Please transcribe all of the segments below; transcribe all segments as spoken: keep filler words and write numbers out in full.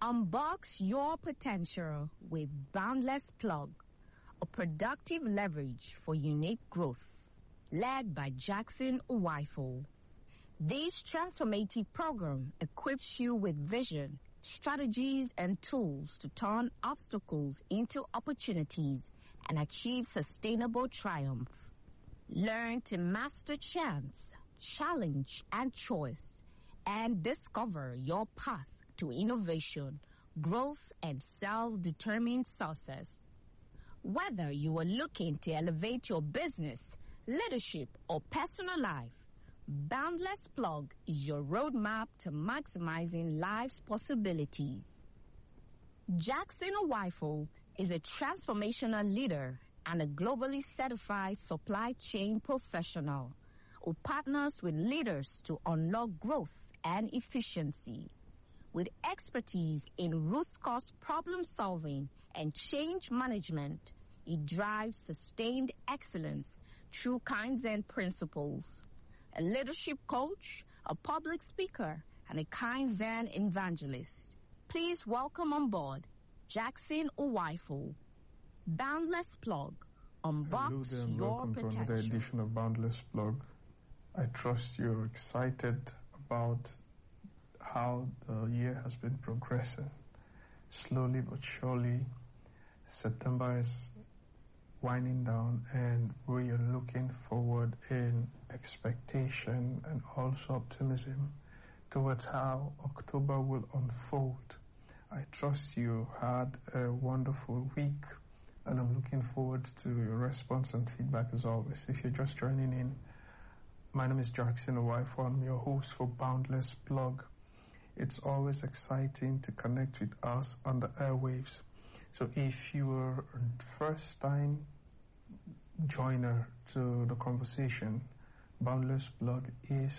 Unbox your potential with Boundless Plug, a productive leverage for unique growth, led by Jackson Uwaifo. This transformative program equips you with vision, strategies, and tools to turn obstacles into opportunities and achieve sustainable triumph. Learn to master chance, challenge, and choice, and discover your path to innovation, growth, and self-determined success. Whether you are looking to elevate your business, leadership, or personal life, Boundless Plug is your roadmap to maximizing life's possibilities. Jackson Uwaifo is a transformational leader and a globally certified supply chain professional who partners with leaders to unlock growth and efficiency. With expertise in root cause problem solving and change management, he drives sustained excellence through Kaizen principles. A leadership coach, a public speaker, and a Kaizen evangelist. Please welcome on board Jackson Uwaifo. Boundless Plug. Unbox Hello there, and your welcome potential. to another edition of Boundless Plug. I trust you're excited about how the year has been progressing. Slowly but surely, September is winding down, and we are looking forward in expectation and also optimism towards how October will unfold. I trust you had a wonderful week, and I'm looking forward to your response and feedback as always. If you're just joining in, my name is Jackson Uwaifo. I'm your host for Boundless Plug. It's always exciting to connect with us on the airwaves. So if you're a first-time joiner to the conversation, Boundless Plug is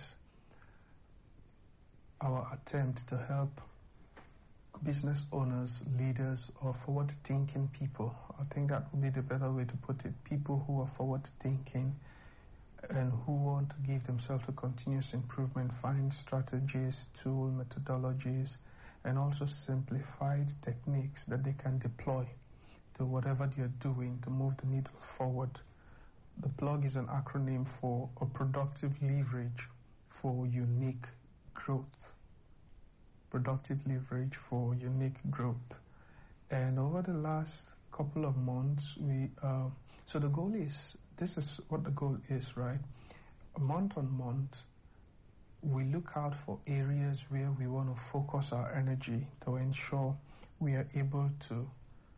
our attempt to help business owners, leaders, or forward-thinking people. I think that would be the better way to put it. People who are forward-thinking and who want to give themselves to continuous improvement, find strategies, tools, methodologies, and also simplified techniques that they can deploy to whatever they are doing to move the needle forward. The plug is an acronym for a productive leverage for unique growth. Productive leverage for unique growth. And over the last couple of months, we uh, so the goal is, this is what the goal is, right? Month on month, we look out for areas where we want to focus our energy to ensure we are able to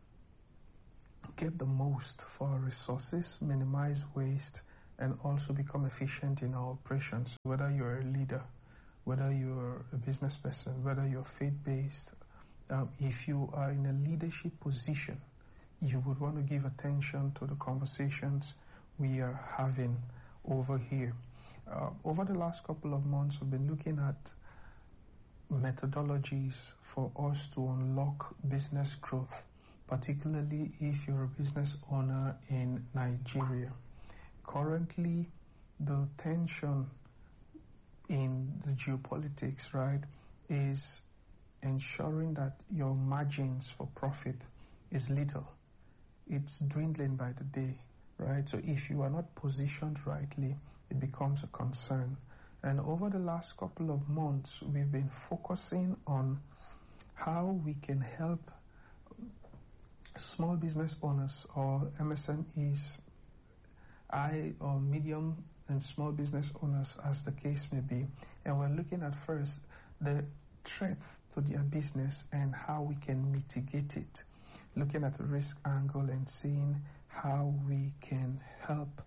get the most for our resources, minimize waste, and also become efficient in our operations. Whether you're a leader, whether you're a business person, whether you're faith-based, um, if you are in a leadership position, you would want to give attention to the conversations we are having over here. Uh, over the last couple of months, we've been looking at methodologies for us to unlock business growth, particularly if you're a business owner in Nigeria. Currently, the tension in the geopolitics, right, is ensuring that your margins for profit is little. It's dwindling by the day, right? So if you are not positioned rightly, it becomes a concern. And over the last couple of months, we've been focusing on how we can help small business owners or M S M Es, I or medium and small business owners, as the case may be. And we're looking at first the threat to their business and how we can mitigate it. Looking at the risk angle and seeing how we can help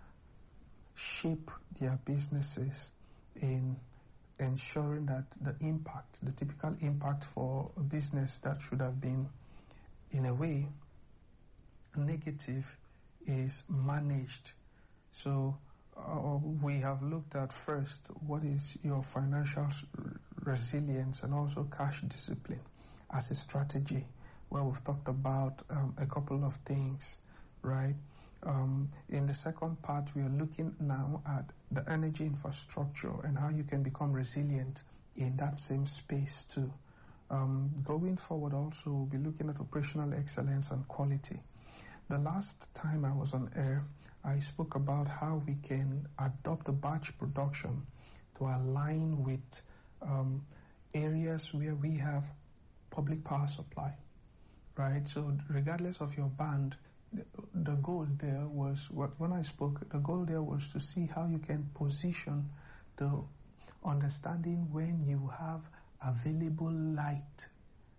shape their businesses in ensuring that the impact, the typical impact for a business that should have been, in a way, negative, is managed. So uh, we have looked at first what is your financial resilience and also cash discipline as a strategy, where we've talked about um, a couple of things, right? Um, in the second part, we are looking now at the energy infrastructure and how you can become resilient in that same space too, Um, going forward also, we'll be looking at operational excellence and quality. The last time I was on air, I spoke about how we can adopt a batch production to align with um, areas where we have public power supply, right? So regardless of your band, the, the goal there was, when I spoke, the goal there was to see how you can position the understanding when you have available light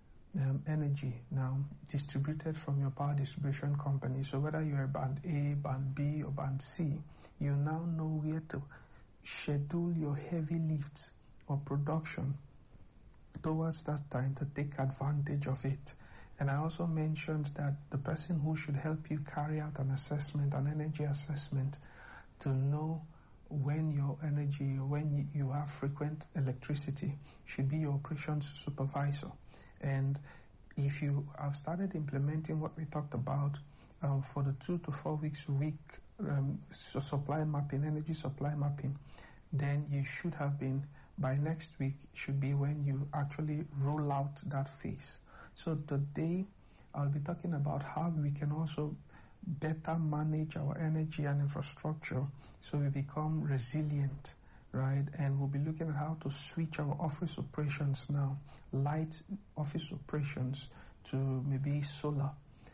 um, energy now distributed from your power distribution company. So whether you're band A, band B, or band C, you now know where to schedule your heavy lifts or production towards that time to take advantage of it. And I also mentioned that the person who should help you carry out an assessment, an energy assessment, to know when your energy or when you have frequent electricity should be your operations supervisor. And if you have started implementing what we talked about um, for the two to four weeks a week um, so supply mapping, energy supply mapping, then you should have been, by next week, should be when you actually roll out that phase. So today, I'll be talking about how we can also better manage our energy and infrastructure so we become resilient, right? And we'll be looking at how to switch our office operations now, light office operations, to maybe solar,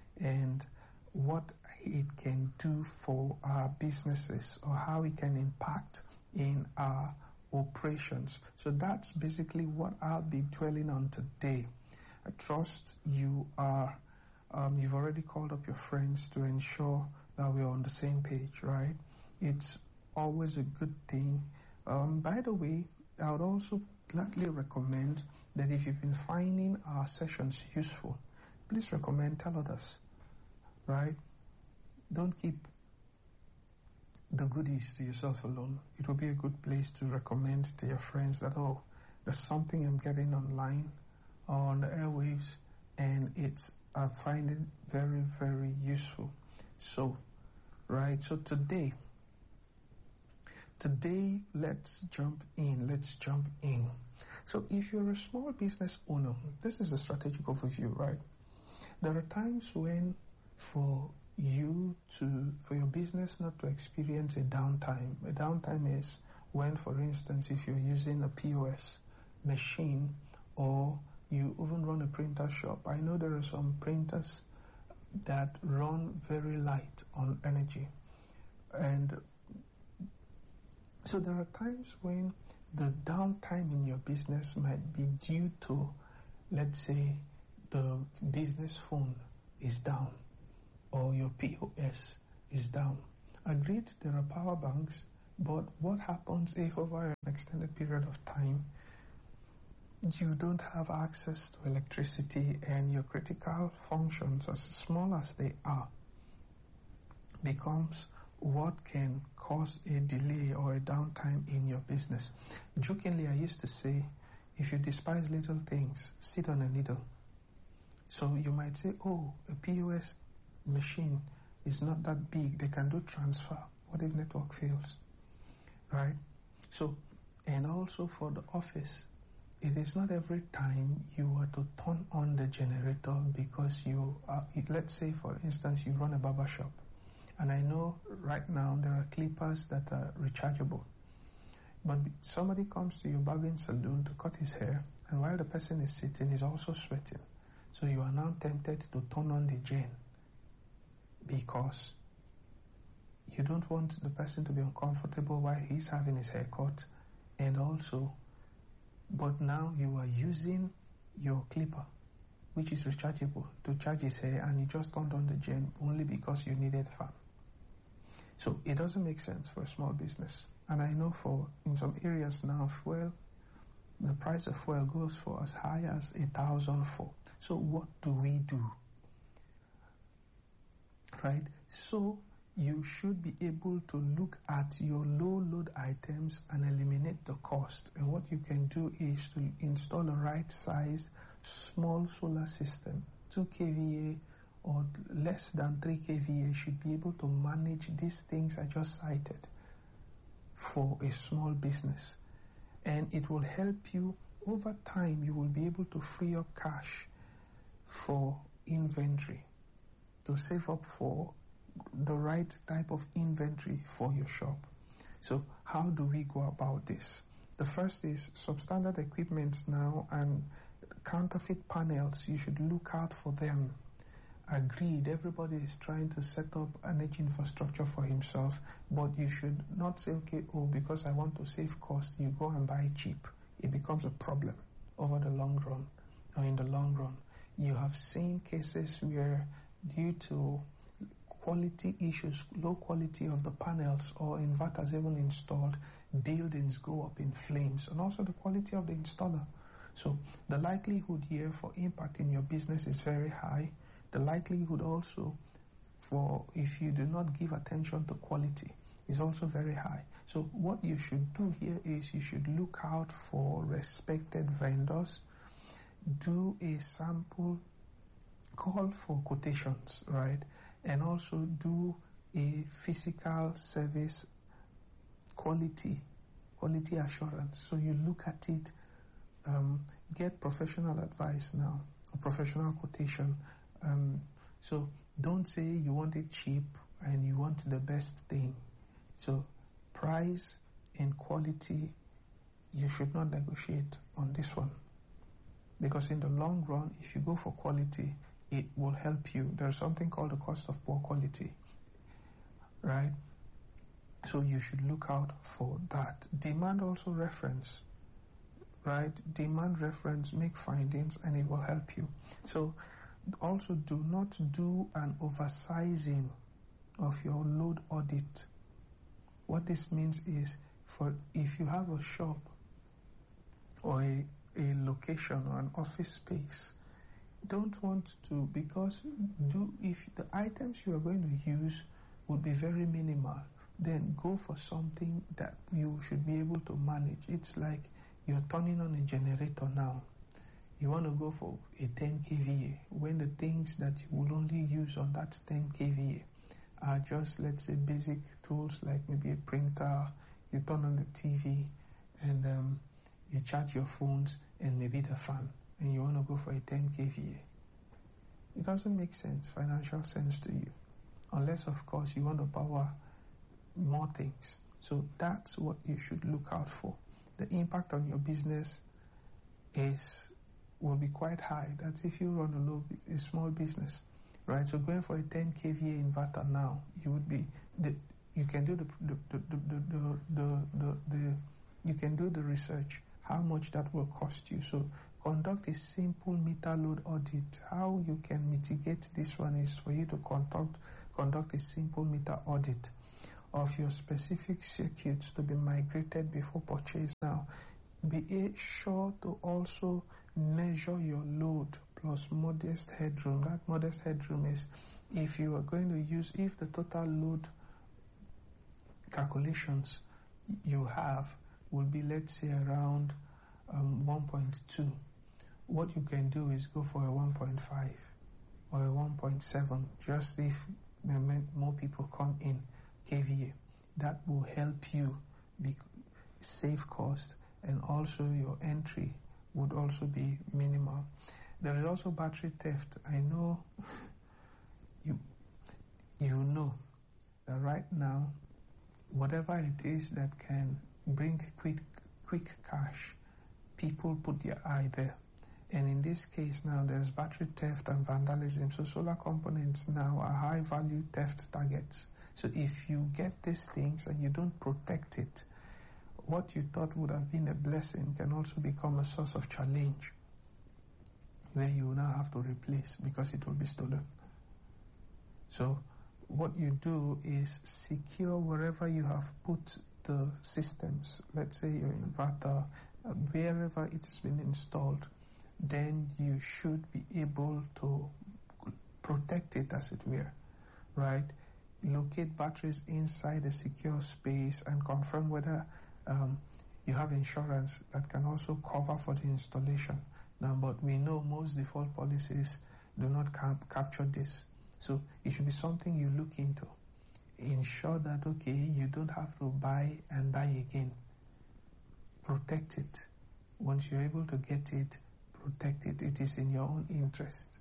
and what it can do for our businesses or how it can impact in our operations. So that's basically what I'll be dwelling on today. I trust you are Um, you've already called up your friends to ensure that we're on the same page, right? It's always a good thing. Um, by the way, I would also gladly recommend that if you've been finding our sessions useful, please recommend, tell others, right? Don't keep the goodies to yourself alone. It will be a good place to recommend to your friends that, oh, there's something I'm getting online or on the airwaves, and it's I find it very, very useful. So, right, so today, today, let's jump in, let's jump in. So if you're a small business owner, this is a strategic overview, right? There are times when for you to, for your business not to experience a downtime. A downtime is when, for instance, if you're using a P O S machine or you even run a printer shop. I know there are some printers that run very light on energy. And so there are times when the downtime in your business might be due to, let's say, the business phone is down or your P O S is down. Agreed, there are power banks, but what happens if over an extended period of time you don't have access to electricity and your critical functions, as small as they are, becomes what can cause a delay or a downtime in your business? Jokingly, I used to say, if you despise little things, sit on a needle. So you might say, oh, a P O S machine is not that big, they can do transfer. What if network fails? Right? So, and also for the office, it is not every time you are to turn on the generator because you are, let's say for instance, you run a barber shop. And I know right now there are clippers that are rechargeable. But somebody comes to your barbering saloon to cut his hair, and while the person is sitting, he's also sweating. So you are now tempted to turn on the gen because you don't want the person to be uncomfortable while he's having his hair cut, and also but now you are using your clipper, which is rechargeable, to charge his hair, and you just turned on the gen only because you needed fan. So it doesn't make sense for a small business. And I know for, in some areas now, fuel, the price of fuel goes for as high as a thousand four. So what do we do? Right? So you should be able to look at your low load items and eliminate the cost. And what you can do is to install a right size small solar system. two K V A or less than three K V A should be able to manage these things I just cited for a small business. And it will help you over time, you will be able to free up cash for inventory, to save up for the right type of inventory for your shop. So how do we go about this? The first is substandard equipment now and counterfeit panels. You should look out for them. Agreed, everybody is trying to set up an edge infrastructure for himself, but you should not say, okay, oh, because I want to save cost, you go and buy cheap. It becomes a problem over the long run, or in the long run. You have seen cases where due to quality issues, low quality of the panels or inverters even installed, buildings go up in flames, and also the quality of the installer. So the likelihood here for impact in your business is very high. The likelihood also for if you do not give attention to quality is also very high. So what you should do here is you should look out for respected vendors, do a sample, call for quotations, right? And also do a physical service quality, quality assurance. So you look at it, um, get professional advice now, a professional quotation. Um, so don't say you want it cheap and you want the best thing. So price and quality, you should not negotiate on this one. Because in the long run, if you go for quality, it will help you. There's something called the cost of poor quality, right? So you should look out for that. Demand also reference, right? Demand reference, make findings, and it will help you. So also do not do an oversizing of your load audit. What this means is, for if you have a shop or a, a location or an office space, don't want to, because do if the items you are going to use would be very minimal, then go for something that you should be able to manage. It's like you're turning on a generator now. You want to go for a ten K V A when the things that you will only use on that ten K V A are just, let's say, basic tools like maybe a printer, you turn on the T V, and um, you charge your phones and maybe the fan, and you want to go for a ten K V A. It doesn't make sense, financial sense to you, unless, of course, you want to power more things. So that's what you should look out for. The impact on your business is will be quite high. That's if you run a low, a small business, right? So going for a ten K V A inverter now, you would be the you can do the the the the the, the, the, the you can do the research how much that will cost you. So conduct a simple meter load audit. How you can mitigate this one is for you to conduct conduct a simple meter audit of your specific circuits to be migrated before purchase. Now, be sure to also measure your load plus modest headroom. That modest headroom is if you are going to use, if the total load calculations you have will be, let's say, around um, one point two. What you can do is go for a one point five or a one point seven, just if more people come in K V A. That will help you be save cost, and also your entry would also be minimal. There is also battery theft. I know you you know that right now, whatever it is that can bring quick quick cash, people put their eye there. And in this case now, there's battery theft and vandalism. So solar components now are high value theft targets. So if you get these things and you don't protect it, what you thought would have been a blessing can also become a source of challenge, where you will now have to replace because it will be stolen. So what you do is secure wherever you have put the systems, let's say your inverter, uh, wherever it has been installed, then you should be able to protect it, as it were, right? Locate batteries inside a secure space and confirm whether um, you have insurance that can also cover for the installation. Now, but we know most default policies do not cap- capture this. So it should be something you look into. Ensure that, okay, you don't have to buy and buy again. Protect it. once you're able to get it, protect it. It is in your own interest.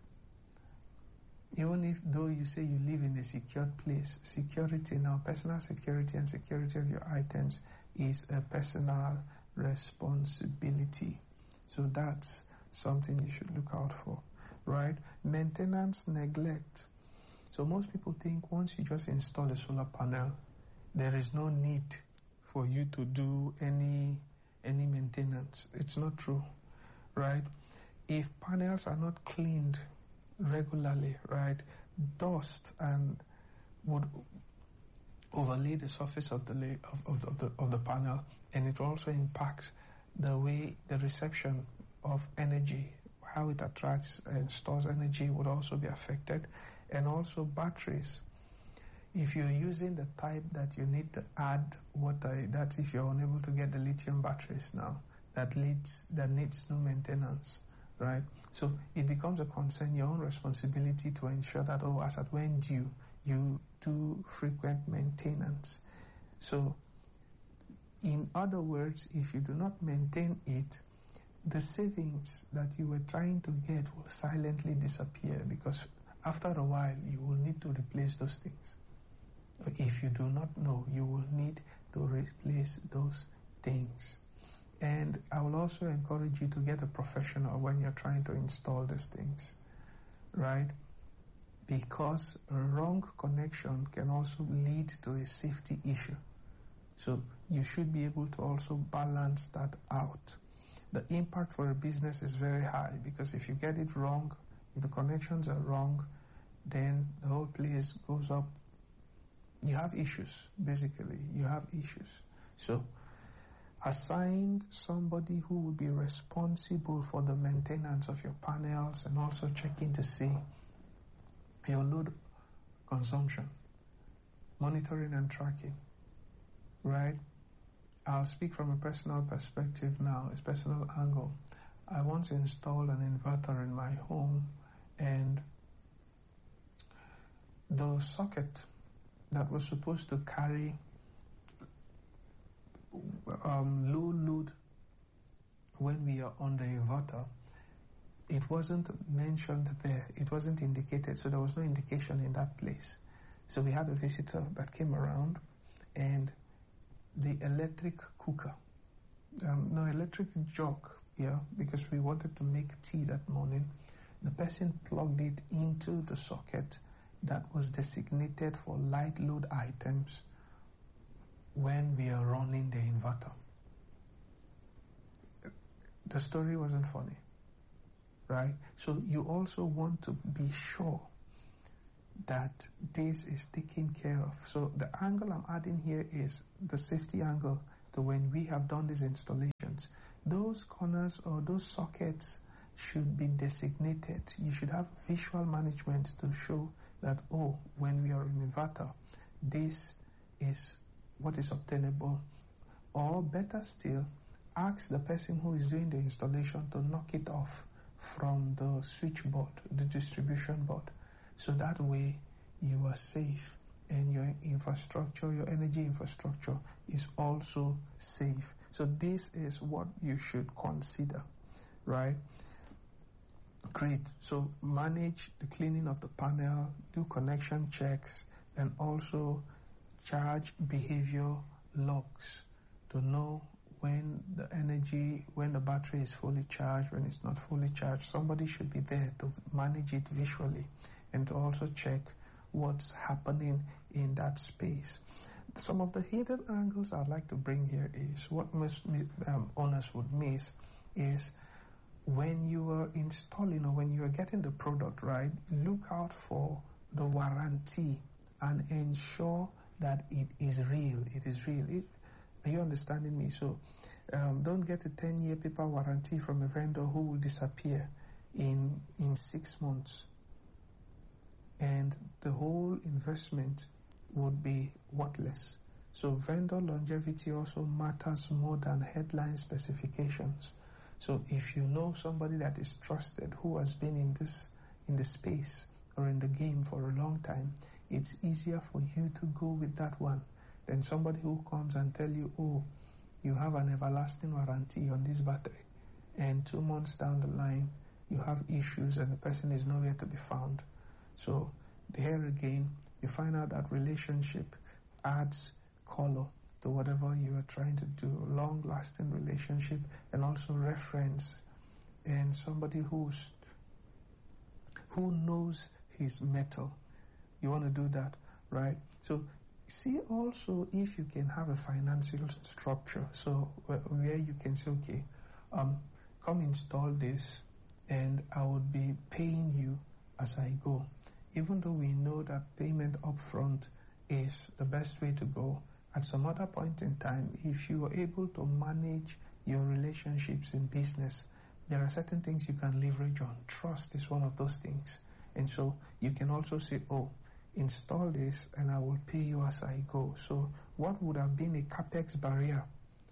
Even if, though you say you live in a secured place, security now, personal security and security of your items is a personal responsibility. So that's something you should look out for, right? Maintenance neglect. So most people think once you just install a solar panel, there is no need for you to do any any maintenance. It's not true, right? If panels are not cleaned regularly, right, dust and would overlay the surface of the lay, of, of, of the of the panel, and it also impacts the way the reception of energy, how it attracts and stores energy would also be affected, and also batteries. If you're using the type that you need to add water, that's if you're unable to get the lithium batteries now, that leads that needs no maintenance, right? So it becomes a concern, your own responsibility to ensure that, oh, as at when due, you do frequent maintenance. So in other words, if you do not maintain it, the savings that you were trying to get will silently disappear, because after a while you will need to replace those things. If you do not know, you will need to replace those things. And I will also encourage you to get a professional when you're trying to install these things, right? Because a wrong connection can also lead to a safety issue. So you should be able to also balance that out. The impact for a business is very high, because if you get it wrong, if the connections are wrong, then the whole place goes up. You have issues, basically. You have issues. So assign somebody who will be responsible for the maintenance of your panels, and also checking to see your load consumption, monitoring and tracking, right? I'll speak from a personal perspective now, a personal angle. I once installed an inverter in my home, and the socket that was supposed to carry um, low load when we are on the inverter, it wasn't mentioned there. It wasn't indicated, so there was no indication in that place. So we had a visitor that came around, and the electric cooker, um, no, electric jug, yeah, because we wanted to make tea that morning, the person plugged it into the socket that was designated for light load items when we are running the inverter. The story wasn't funny, right? So you also want to be sure that this is taken care of. So the angle I'm adding here is the safety angle to when we have done these installations. Those corners or those sockets should be designated. You should have visual management to show that, oh, when we are in inverter, this is what is obtainable. Or better still, ask the person who is doing the installation to knock it off from the switchboard, the distribution board. So that way you are safe, and your infrastructure, your energy infrastructure is also safe. So this is what you should consider, right? Great. So manage the cleaning of the panel, do connection checks, and also charge behavior logs to know when the energy, when the battery is fully charged, when it's not fully charged. Somebody should be there to manage it visually, and to also check what's happening in that space. Some of the hidden angles I'd like to bring here is what most um, owners would miss is when you are installing or when you are getting the product, right, look out for the warranty and ensure that it is real. It is real. It, are you understanding me? So um, don't get a ten-year paper warranty from a vendor who will disappear in in six months. And the whole investment would be worthless. So vendor longevity also matters more than headline specifications. So if you know somebody that is trusted, who has been in this in the space or in the game for a long time, it's easier for you to go with that one than somebody who comes and tell you, oh, you have an everlasting warranty on this battery. and two months down the line, you have issues and the person is nowhere to be found. So there again, you find out that relationship adds color to whatever you are trying to do, long-lasting relationship, and also reference, and somebody who's who knows his metal. You want to do that, right? So see also if you can have a financial structure, so where you can say, okay, um, come install this, and I would be paying you as I go. Even though we know that payment upfront is the best way to go, at some other point in time, if you are able to manage your relationships in business, there are certain things you can leverage on. Trust is one of those things. And so you can also say, oh, install this and I will pay you as I go. So what would have been a capex barrier,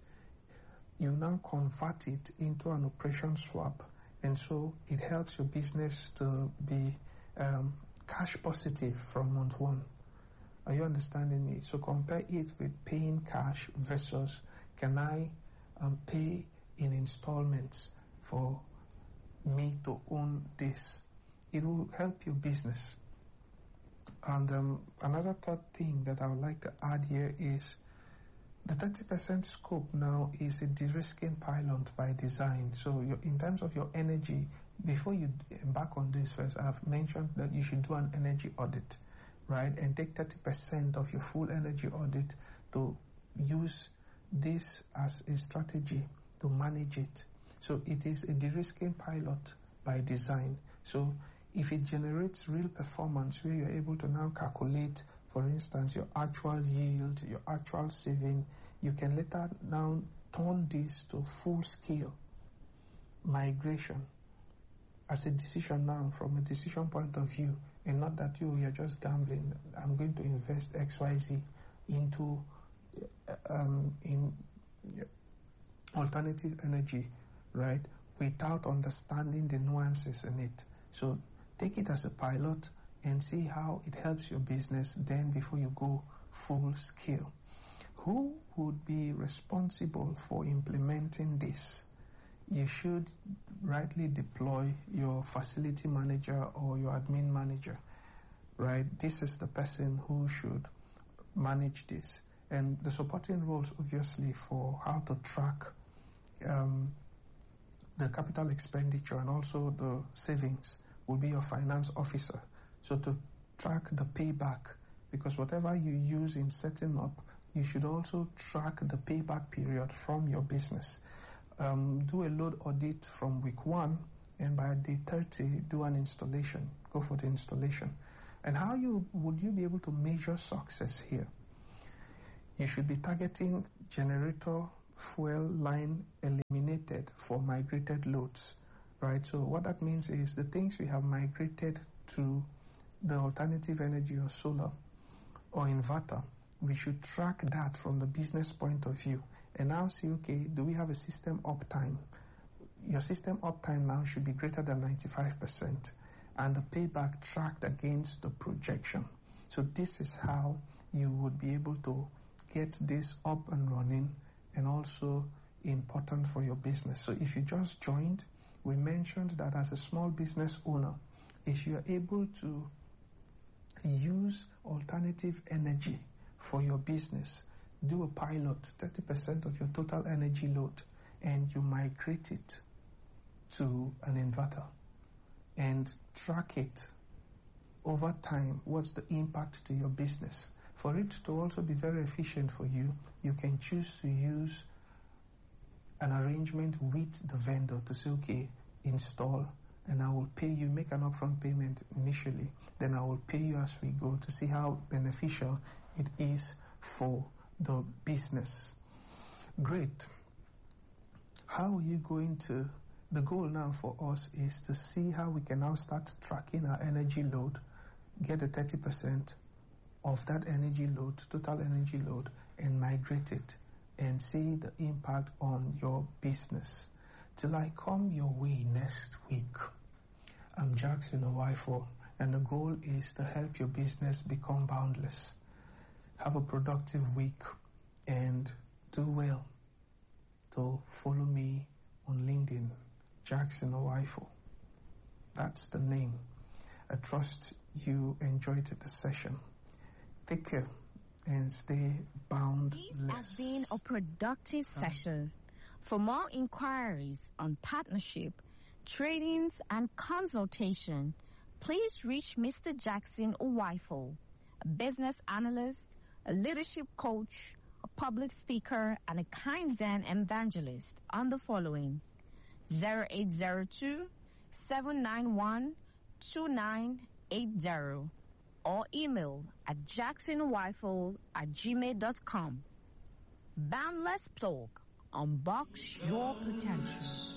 you now convert it into an operation swap. And so it helps your business to be um, cash positive from month one. Are you understanding me? So compare it with paying cash versus can I um, pay in installments for me to own this. It will help your business. And um, another third thing that I would like to add here is the thirty percent scope now is a de-risking pilot by design. So you're, in terms of your energy, before you embark on this first, I've mentioned that you should do an energy audit, right? And take thirty percent of your full energy audit to use this as a strategy to manage it. So it is a de-risking pilot by design. So if it generates real performance where you're able to now calculate, for instance, your actual yield, your actual saving, you can later now turn this to full scale migration as a decision now from a decision point of view, and not that you, you're just gambling. I'm going to invest X Y Z into um, in alternative energy, right, without understanding the nuances in it. So take it as a pilot and see how it helps your business then before you go full scale. Who would be responsible for implementing this? You should rightly deploy your facility manager or your admin manager, right? This is the person who should manage this. And the supporting roles, obviously, for how to track um, the capital expenditure and also the savings will be your finance officer. So to track the payback, because whatever you use in setting up, you should also track the payback period from your business. Um, do a load audit from week one, and by day thirty, do an installation. Go for the installation. And how you would you be able to measure success here? You should be targeting generator fuel line eliminated for migrated loads, right? So what that means is the things we have migrated to the alternative energy or solar or inverter, we should track that from the business point of view and now see, okay, do we have a system uptime? Your system uptime now should be greater than ninety-five percent and the payback tracked against the projection. So this is how you would be able to get this up and running and also important for your business. So if you just joined, we mentioned that as a small business owner, if you are able to use alternative energy for your business, do a pilot, thirty percent of your total energy load, and you migrate it to an inverter and track it over time. What's the impact to your business? For it to also be very efficient for you, you can choose to use an arrangement with the vendor to say, okay, install, and I will pay you, make an upfront payment initially, then I will pay you as we go to see how beneficial it is for the business. Great. How are you going to, the goal now for us is to see how we can now start tracking our energy load, get the thirty percent of that energy load, total energy load, and migrate it and see the impact on your business. Till I come your way next week, I'm Jackson Owifo, and the goal is to help your business become boundless. Have a productive week and do well to follow me on LinkedIn Jackson Owaifo. That's the name. I trust you enjoyed the session. Take care and stay boundless. This has been a productive session. For more inquiries on partnership, tradings, and consultation, please reach Mister Jackson Owaifo, a business analyst, a leadership coach, a public speaker, and a Kaizen evangelist on the following: zero eight zero two, seven nine one, two nine eight zero or email at jacksonowaifo at gmail dot com. Boundless Plug. Unbox your potential.